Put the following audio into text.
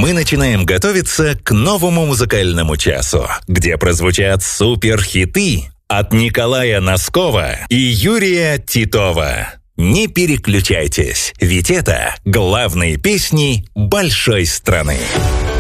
Мы начинаем готовиться к новому музыкальному часу, где прозвучат суперхиты от Николая Носкова и Юрия Титова. Не переключайтесь, ведь это главные песни большой страны.